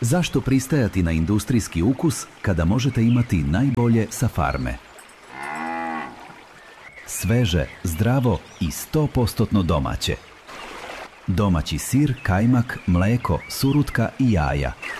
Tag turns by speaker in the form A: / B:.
A: Zašto pristajati na industrijski ukus kada možete imati najbolje sa farme? Sveže, zdravo i 100% domaće. Domaći sir, kajmak, mleko, surutka i jaja.